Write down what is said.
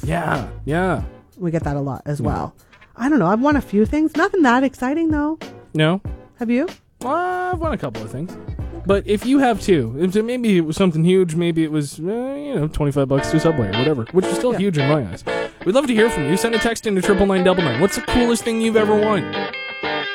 Yeah. We get that a lot as well. I don't know. I've won a few things. Nothing that exciting, though. No? Have you? I've won a couple of things. But if you have too, maybe it was something huge, maybe it was, $25 to Subway or whatever, which is still huge in my eyes. We'd love to hear from you. Send a text into 99999. What's the coolest thing you've ever won?